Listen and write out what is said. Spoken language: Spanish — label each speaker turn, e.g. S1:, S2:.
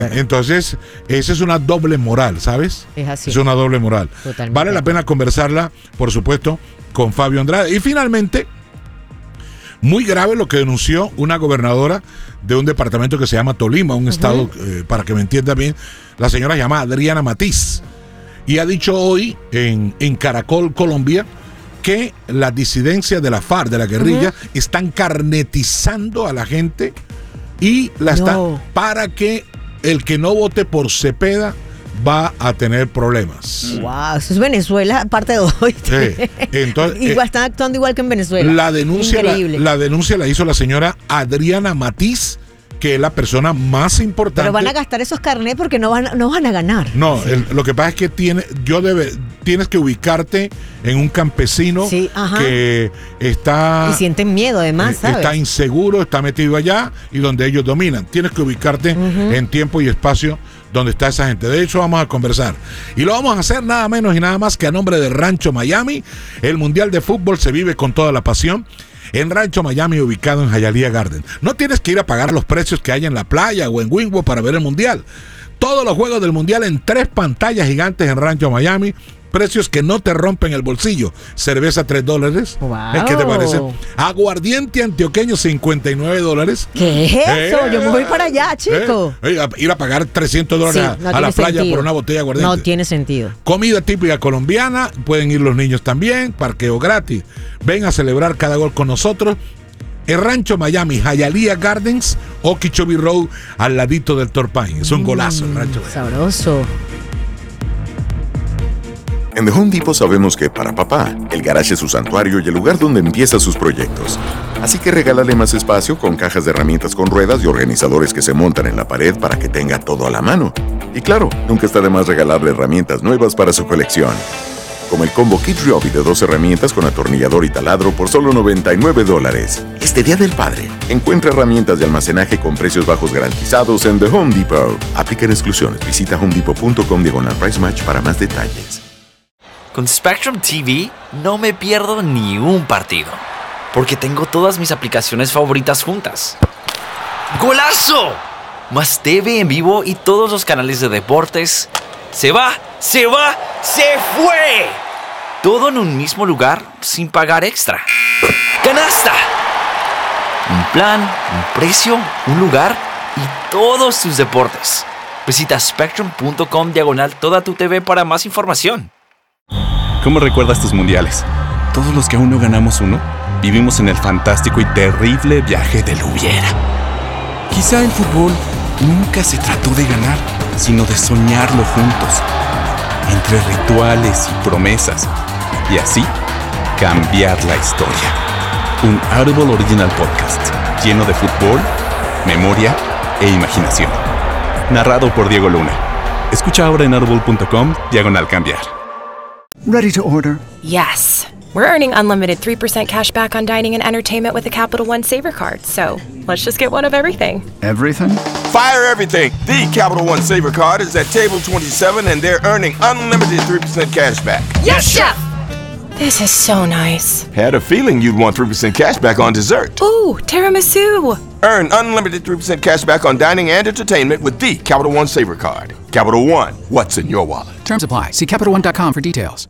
S1: Entonces, esa es una doble moral, ¿sabes?
S2: Es así.
S1: Es una doble moral.
S2: Totalmente.
S1: Vale la pena conversarla, por supuesto, con Fabio Andrade. Y finalmente, muy grave lo que denunció una gobernadora de un departamento que se llama Tolima, un estado, para que me entienda bien, la señora se llama Adriana Matiz. Y ha dicho hoy en Caracol, Colombia, que las disidencias de la FARC, de la guerrilla, están carnetizando a la gente y la están para que el que no vote por Cepeda va a tener problemas.
S2: Wow, eso es Venezuela, parte 2.
S1: Entonces,
S2: igual están actuando igual que en Venezuela.
S1: La denuncia la hizo la señora Adriana Matiz, que es la persona más importante.
S2: Pero van a gastar esos carnets porque no van a ganar.
S1: No, lo que pasa es que tienes que ubicarte en un campesino que está...
S2: Y sienten miedo además, ¿sabes?
S1: Está inseguro, está metido allá y donde ellos dominan. Tienes que ubicarte en tiempo y espacio donde está esa gente. De hecho, vamos a conversar. Y lo vamos a hacer nada menos y nada más que a nombre de Rancho Miami. El Mundial de Fútbol se vive con toda la pasión en Rancho Miami, ubicado en Hialeah Garden. No tienes que ir a pagar los precios que hay en la playa o en Wingwood para ver el Mundial. Todos los juegos del Mundial en 3 pantallas gigantes en Rancho Miami. Precios que no te rompen el bolsillo. Cerveza $3.
S2: Wow.
S1: ¿Qué te parece? Aguardiente antioqueño $59.
S2: ¿Qué es eso? Yo me voy para allá, chico.
S1: Ir a pagar $300 a la playa por una botella de aguardiente.
S2: No tiene sentido.
S1: Comida típica colombiana. Pueden ir los niños también. Parqueo gratis. Ven a celebrar cada gol con nosotros. El Rancho Miami, Hialeah Gardens, Okeechobee Road, al ladito del Torpain. Es un golazo el Rancho Miami.
S2: Sabroso.
S3: En The Home Depot sabemos que para papá, el garage es su santuario y el lugar donde empieza sus proyectos. Así que regálale más espacio con cajas de herramientas con ruedas y organizadores que se montan en la pared para que tenga todo a la mano. Y claro, nunca está de más regalarle herramientas nuevas para su colección. Como el combo Kit Ryobi de 2 herramientas con atornillador y taladro por solo $99. Este Día del Padre, encuentra herramientas de almacenaje con precios bajos garantizados en The Home Depot. Aplican exclusiones. Visita homedepot.com/price match para más detalles.
S4: Con Spectrum TV no me pierdo ni un partido, porque tengo todas mis aplicaciones favoritas juntas. ¡Golazo! Más TV en vivo y todos los canales de deportes. ¡Se va! ¡Se va! ¡Se fue! Todo en un mismo lugar sin pagar extra. ¡Canasta! Un plan, un precio, un lugar y todos tus deportes. Visita spectrum.com/toda tu TV para más información.
S5: ¿Cómo recuerdas tus mundiales? Todos los que aún no ganamos uno, vivimos en el fantástico y terrible viaje del hubiera. Quizá el fútbol nunca se trató de ganar, sino de soñarlo juntos, entre rituales y promesas, y así cambiar la historia. Un Audible Original Podcast, lleno de fútbol, memoria e imaginación. Narrado por Diego Luna. Escucha ahora en audible.com/cambiar.
S6: Ready to order?
S7: Yes. We're earning unlimited 3% cash back on dining and entertainment with the Capital One Saver Card, so let's just get one of everything.
S6: Everything?
S8: Fire everything! The Capital One Saver Card is at table 27 and they're earning unlimited 3% cash back.
S7: Yes, Chef! This is so nice.
S8: Had a feeling you'd want 3% cash back on dessert.
S7: Ooh, tiramisu!
S8: Earn unlimited 3% cash back on dining and entertainment with the Capital One Saver Card. Capital One, what's in your wallet?
S6: Terms apply. See CapitalOne.com for details.